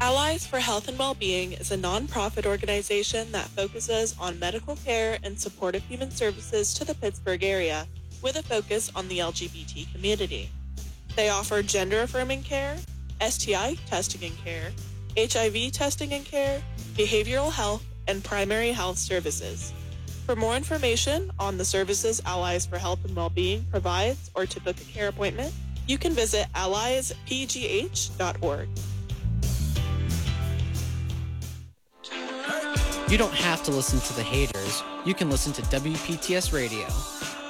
Allies for Health and Wellbeing is a nonprofit organization that focuses on medical care and supportive human services to the Pittsburgh area, with a focus on the LGBT community. They offer gender-affirming care, STI testing and care, HIV testing and care, behavioral health, and primary health services. For more information on the services Allies for Health and Wellbeing provides or to book a care appointment, you can visit alliespgh.org. You don't have to listen to the haters. You can listen to WPTS Radio.